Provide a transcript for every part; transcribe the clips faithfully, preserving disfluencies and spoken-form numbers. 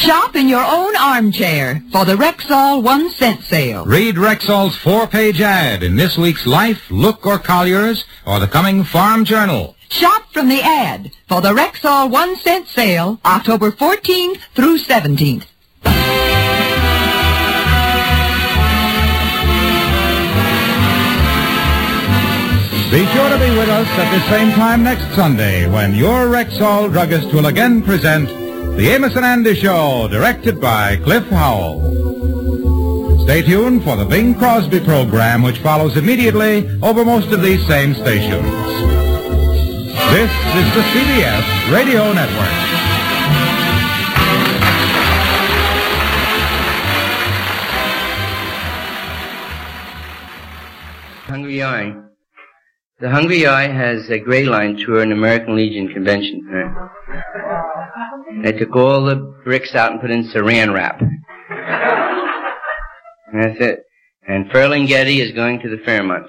Shop in your own armchair for the Rexall one cent sale. Read Rexall's four-page ad in this week's Life, Look, or Collier's, or the coming Farm Journal. Shop from the ad for the Rexall one cent sale, October fourteenth through seventeenth. Be sure to be with us at the same time next Sunday when your Rexall druggist will again present The Amos and Andy Show, directed by Cliff Howell. Stay tuned for the Bing Crosby program, which follows immediately over most of these same stations. This is the C B S Radio Network. Hungry Eye. The Hungry Eye has a Gray Line tour in American Legion convention. Right? They took all the bricks out and put in saran wrap. And that's it. And Ferlinghetti is going to the Fairmont.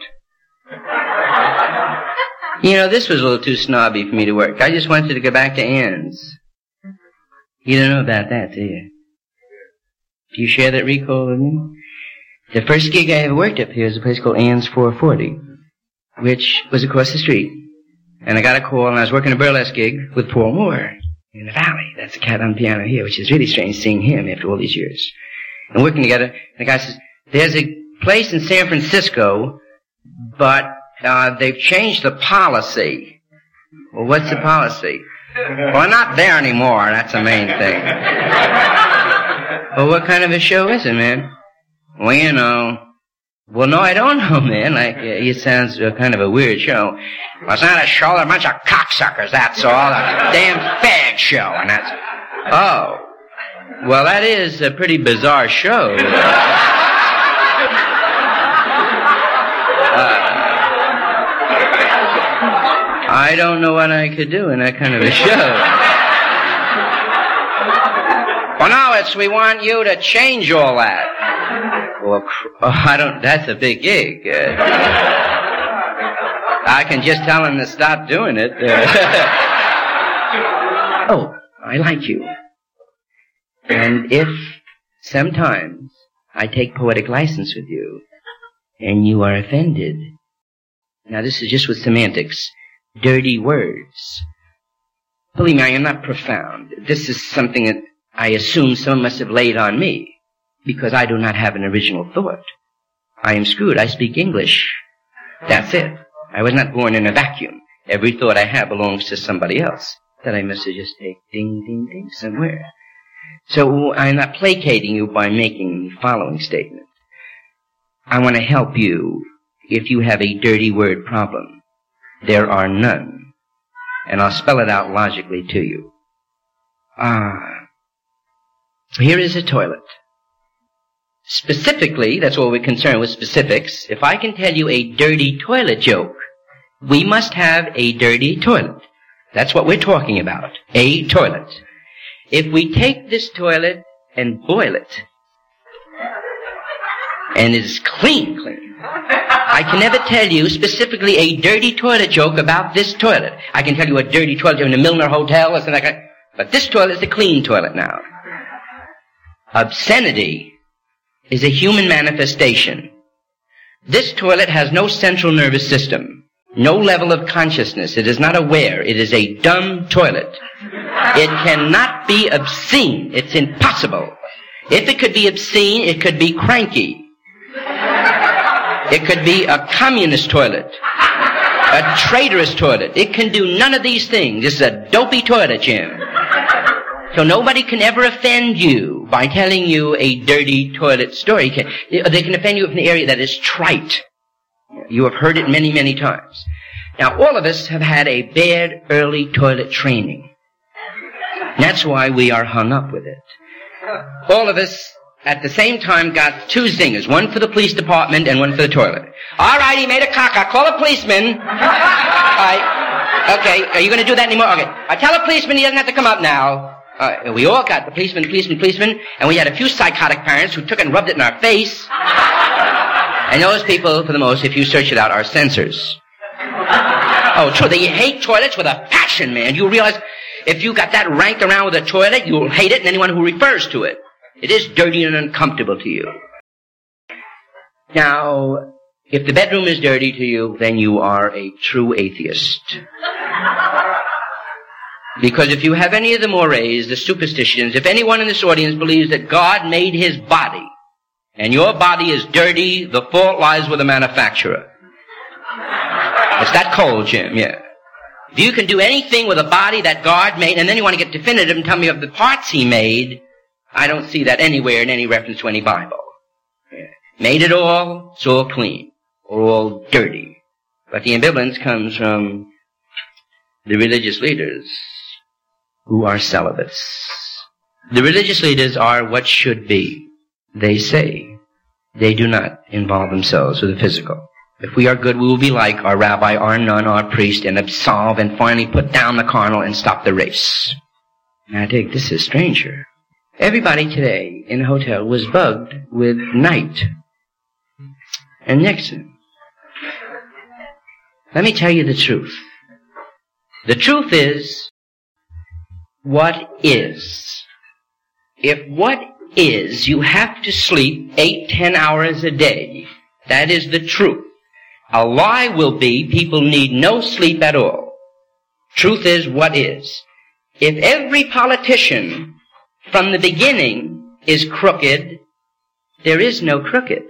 You know, this was a little too snobby for me to work. I just wanted to go back to Ann's. You don't know about that, do you? Do you share that recall with me? The first gig I ever worked up here was a place called Ann's four forty, which was across the street. And I got a call, and I was working a burlesque gig with Paul Moore in the Valley. That's the cat on piano here, which is really strange seeing him after all these years. And working together, and the guy says, there's a place in San Francisco, but uh, they've changed the policy. Well, what's the policy? Well, I'm not there anymore. That's the main thing. Well, what kind of a show is it, man? Well, you know. Well, no, I don't know, man. Like, uh, it sounds uh, kind of a weird show. Well, it's not a show. They're a bunch of cocksuckers, that's all. A damn fag show, and that's... Oh. Well, that is a pretty bizarre show. uh, I don't know what I could do in that kind of a show. Well, no, it's we want you to change all that. Well, oh, I don't, that's a big gig. Uh, I can just tell him to stop doing it. Uh, oh, I like you. And if sometimes I take poetic license with you and you are offended, now this is just with semantics, dirty words. Believe me, I am not profound. This is something that I assume someone must have laid on me. Because I do not have an original thought. I am screwed. I speak English. That's it. I was not born in a vacuum. Every thought I have belongs to somebody else that I must have just take ding, ding, ding somewhere. So I'm not placating you by making the following statement. I want to help you if you have a dirty word problem. There are none. And I'll spell it out logically to you. Ah. Here is a toilet. Specifically, that's what we're concerned with, specifics. If I can tell you a dirty toilet joke, we must have a dirty toilet. That's what we're talking about. A toilet. If we take this toilet and boil it, and it's clean, clean, I can never tell you specifically a dirty toilet joke about this toilet. I can tell you a dirty toilet in the Milner Hotel or something like that. But this toilet is a clean toilet now. Obscenity is a human manifestation. This toilet has no central nervous system, no level of consciousness. It is not aware. It is a dumb toilet. It cannot be obscene. It's impossible. If it could be obscene, it could be cranky. It could be a communist toilet, a traitorous toilet. It can do none of these things. This is a dopey toilet, Jim. So nobody can ever offend you by telling you a dirty toilet story. They can offend you from the area that is trite. You have heard it many, many times. Now, all of us have had a bad early toilet training. That's why we are hung up with it. All of us, at the same time, got two zingers, one for the police department and one for the toilet. All right, he made a cock. I call a policeman. All right. Okay, are you going to do that anymore? Okay. I tell a policeman he doesn't have to come up now. Uh, we all got the policeman, policeman, policeman, and we had a few psychotic parents who took it and rubbed it in our face. And those people, for the most, if you search it out, are censors. Oh, true, they hate toilets with a passion, man. You realize If you got that ranked around with a toilet, you'll hate it and anyone who refers to it. It is dirty and uncomfortable to you. Now, if the bedroom is dirty to you, then you are a true atheist. Because if you have any of the mores, the superstitions, if anyone in this audience believes that God made his body, and your body is dirty, the fault lies with the manufacturer. It's that cold, Jim, yeah. If you can do anything with a body that God made, and then you want to get definitive and tell me of the parts he made, I don't see that anywhere in any reference to any Bible. Yeah. Made it all, it's all clean, or all dirty. But the ambivalence comes from the religious leaders who are celibates. The religious leaders are what should be. They say they do not involve themselves with the physical. If we are good, we will be like our rabbi, our nun, our priest, and absolve and finally put down the carnal and stop the race. Now, Dick, this is stranger. Everybody today in the hotel was bugged with Knight and Nixon. Let me tell you the truth. The truth is what is. If what is, you have to sleep eight, ten hours a day, that is the truth. A lie will be people need no sleep at all. Truth is what is. If every politician from the beginning is crooked, there is no crooked.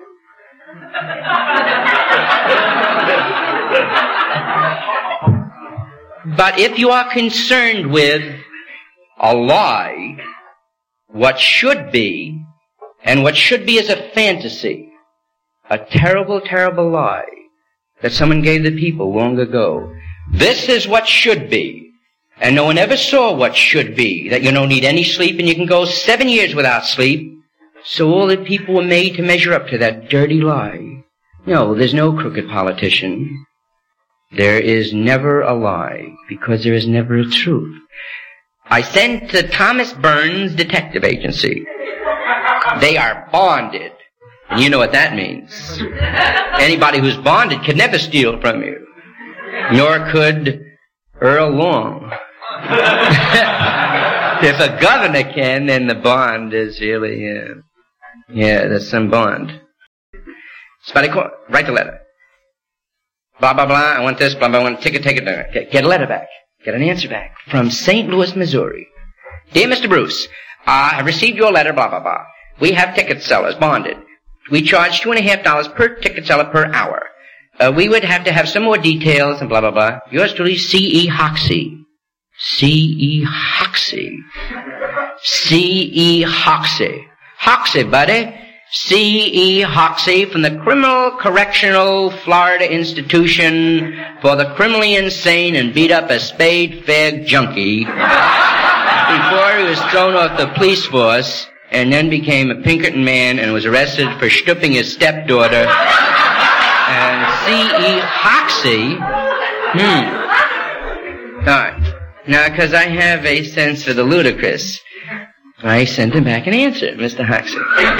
But if you are concerned with a lie, what should be, and what should be is a fantasy, a terrible, terrible lie that someone gave the people long ago. This is what should be. And no one ever saw what should be, that you don't need any sleep and you can go seven years without sleep. So all the people were made to measure up to that dirty lie. No, there's no crooked politician. There is never a lie, because there is never a truth. I sent to Thomas Burns Detective Agency. They are bonded. And you know what that means. Anybody who's bonded can never steal from you. Nor could Earl Long. If a governor can, then the bond is really, uh, yeah, there's some bond. Somebody call, write the letter. Blah, blah, blah, I want this, blah, blah, I want a ticket, take it, get, get a letter back. Get an answer back from Saint Louis, Missouri. Dear Mister Bruce, uh, I received your letter, blah, blah, blah. We have ticket sellers, bonded. We charge two and a half dollars per ticket seller per hour. Uh, we would have to have some more details and blah, blah, blah. Yours truly, C E. Hoxie. C E. Hoxie. C E. Hoxie. Hoxie, buddy. C E. Hoxie from the Criminal Correctional Florida Institution for the Criminally Insane and beat up a spade-fag junkie before he was thrown off the police force and then became a Pinkerton man and was arrested for stooping his stepdaughter. And C E. Hoxie, hmm. All right. Now, because I have a sense for the ludicrous, I sent him back an answer, Mister Hoxie.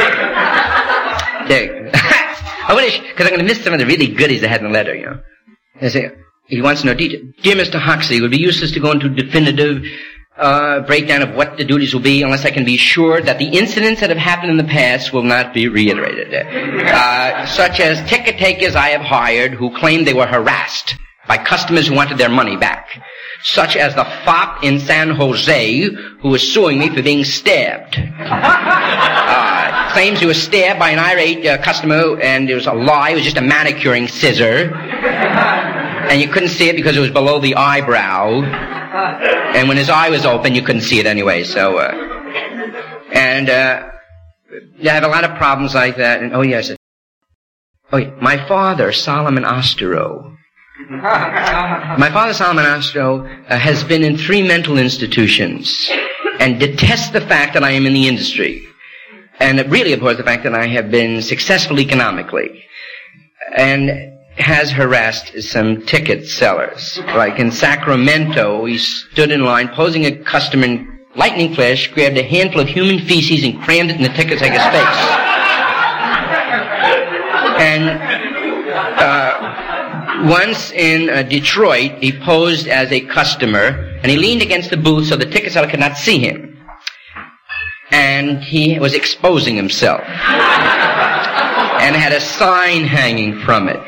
There. I wish, because I'm going to miss some of the really goodies I had in the letter, you know. I say, he wants to know detail. Dear Mister Hoxie, it would be useless to go into definitive uh, breakdown of what the duties will be unless I can be sure that the incidents that have happened in the past will not be reiterated. Uh, such as ticket takers I have hired who claimed they were harassed by customers who wanted their money back. Such as the fop in San Jose who was suing me for being stabbed. Uh, claims he was stabbed by an irate uh, customer and it was a lie. It was just a manicuring scissor. And you couldn't see it because it was below the eyebrow. And when his eye was open, you couldn't see it anyway. So, uh, and uh, I have a lot of problems like that. And oh yes, oh yeah, my father, Solomon Ostero. My father, Solomon Ostro, uh, has been in three mental institutions and detests the fact that I am in the industry. And it really abhors the fact that I have been successful economically. And has harassed some ticket sellers. Like in Sacramento, he stood in line posing a customer in lightning flash, grabbed a handful of human feces and crammed it in the ticket taker's face. And, uh... Once in uh, Detroit, he posed as a customer, and he leaned against the booth so the ticket seller could not see him. And he was exposing himself. And had a sign hanging from it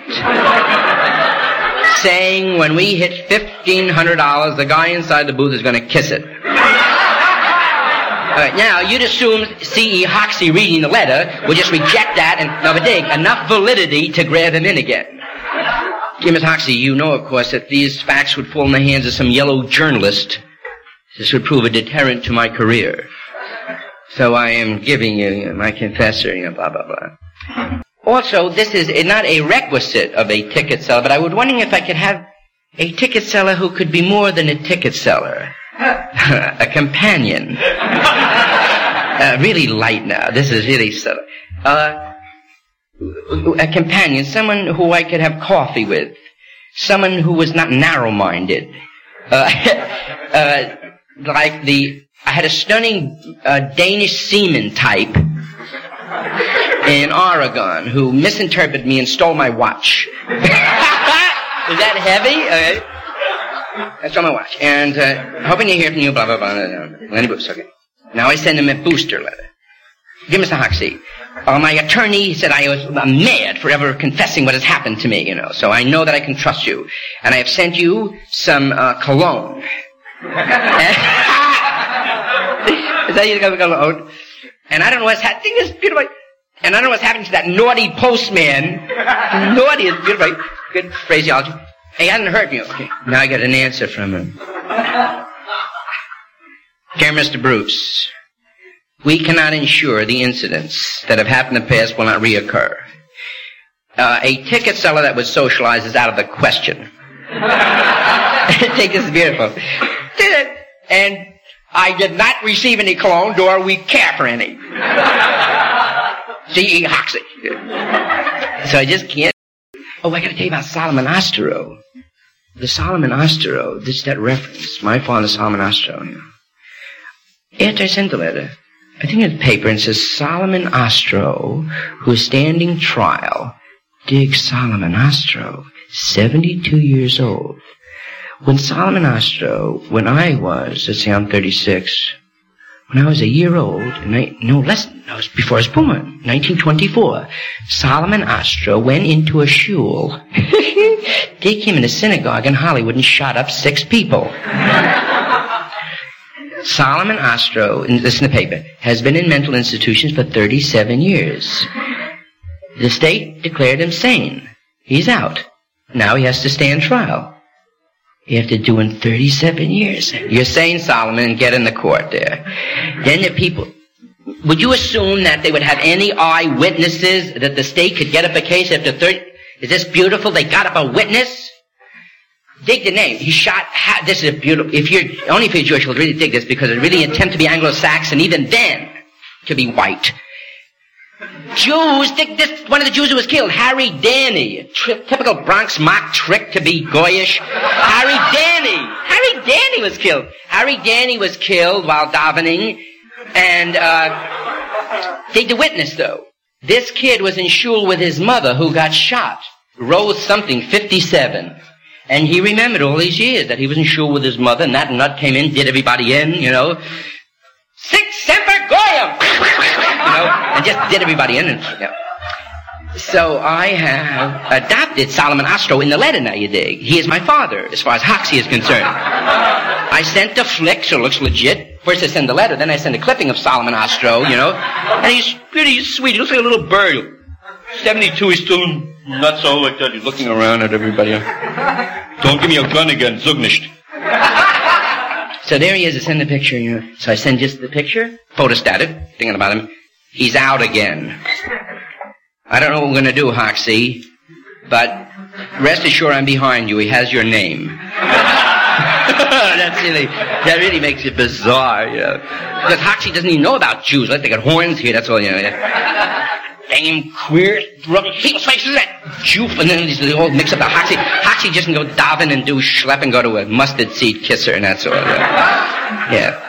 saying, when we hit fifteen hundred dollars, the guy inside the booth is going to kiss it. All right, now, you'd assume C E. Hoxie reading the letter would just reject that and, no, but dig, enough validity to grab him in again. Dear Miss Hoxie, you know, of course, that these facts would fall in the hands of some yellow journalist. This would prove a deterrent to my career. So I am giving you my confessor, you know, blah, blah, blah. Also, this is not a requisite of a ticket seller, but I was wondering if I could have a ticket seller who could be more than a ticket seller. A companion. Uh, really light now. This is really subtle. Uh, a companion, someone who I could have coffee with. Someone who was not narrow-minded. Uh, uh, like the... I had a stunning uh, Danish seaman type in Oregon who misinterpreted me and stole my watch. Is that heavy? Okay. I stole my watch. And uh, hoping to hear from you, blah, blah, blah. Lenny Bruce, okay. Now I send him a booster letter. Dear Mister Hoxie, uh, my attorney said I was uh, mad for ever confessing what has happened to me, you know, so I know that I can trust you. And I have sent you some uh, cologne. Is that you got cologne? And I don't know what's happening. This beautiful... And I don't know what's happening to that naughty postman. Naughty is beautiful. Good phraseology. He hasn't heard me. Okay. Now I get an answer from him. Dear Mister Bruce, we cannot ensure the incidents that have happened in the past will not reoccur. Uh, a ticket seller that was socialized is out of the question. Take this, is beautiful. And I did not receive any cologne, nor we care for any. C E. Hoxie. So I just can't. Oh, I got to tell you about Solomon Ostro. The Solomon Ostro, this is that reference. My father, Solomon Ostro. You know. After I sent the letter, I think in the paper, and it says Solomon Ostro, who is standing trial. Dig Solomon Ostro, seventy-two years old. When Solomon Ostro, when I was, let's say I'm thirty-six, when I was a year old, I, no less, no, it was before I was born, nineteen twenty-four, Solomon Ostro went into a shul. They came in a synagogue in Hollywood and shot up six people. Solomon Ostro, in, this in the paper, has been in mental institutions for thirty-seven years. The state declared him sane. He's out. Now he has to stand trial. After doing thirty-seven years. You're sane, Solomon, and get in the court there. Then the people... Would you assume that they would have any eyewitnesses, that the state could get up a case after thirty... Is this beautiful? They got up a witness? Dig the name. He shot... Ha- this is beautiful. If you're... Only if you're Jewish will really dig this, because it really attempt to be Anglo-Saxon, even then, to be white. Jews, this, one of the Jews who was killed, Harry Danny, tri- typical Bronx mock trick to be goyish. Harry Danny, Harry Danny was killed. Harry Danny was killed while davening, and uh, take the witness though. This kid was in shul with his mother who got shot. Rose something, fifty-seven. And he remembered all these years that he was in shul with his mother, and that nut came in, did everybody in, you know. Six Semper Goyim! You know, and just did everybody in. And, you know. So I have adopted Solomon Ostro in the letter, now you dig. He is my father, as far as Hoxie is concerned. I sent a flick, so it looks legit. First I send the letter, then I send a clipping of Solomon Ostro, you know. And he's pretty sweet. He looks like a little bird. seventy-two, he's still not so like that. He's looking around at everybody. Don't give me a gun again, Zugnisht. So there he is, I send the picture, you know. So I send just the picture, photostated, thinking about him. He's out again. I don't know what we're going to do, Hoxie, but rest assured I'm behind you. He has your name. That's really, that really makes it bizarre, you know. Because Hoxie doesn't even know about Jews. Like they got horns here, that's all, you know. Dang queer, rubbing people's faces, that Jew, and then they all mix up the Hoxie. Hoxie just can go daven and do schlep and go to a mustard seed kisser, and that's all. Yeah. Yeah.